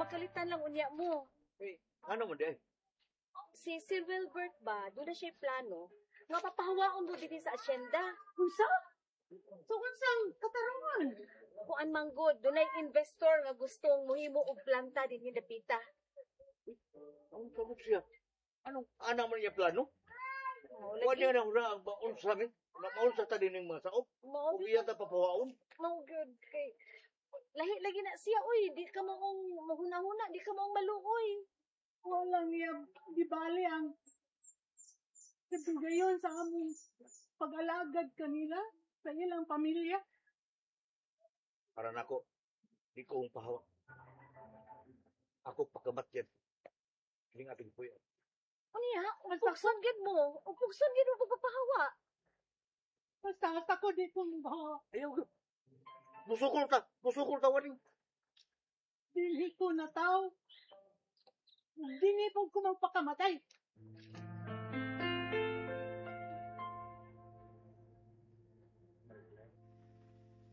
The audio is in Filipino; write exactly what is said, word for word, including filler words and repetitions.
makalitan lang unya mo. Eh, ano mo di? Si Sir Wilbert ba, doon na siya plano, nga papahawaon mo din sa asyenda. Unsa? So, unsang katarungan? Kuan manggod, doon ay investor nga gustong muhimo og planta din ni Dapita. Ang kamot siya. Anong ana man niya plano? Oh, Kuha niya na hula ang baon sa amin. Namaon sa tali ng mga saop. Mao Kung iya ta papawaon. mao good kay lahi lagi na siya oy, di ka maong mahuna-huna, di ka maong maluoy. Walang niya, di bali ang kadugayon sa among pag-alagad kanila sa ilang pamilya. Para nako, di ko ang pahawa. Ako pakamat yan. Kiling ating puyo. Unya, upukson gid mo, upukson gid mo pagpapahawa. Basta ako di ko ba, Ayaw ko. Musukol ta. Musukol ta waning. dili ko na tao. Dili po ko magpakamatay.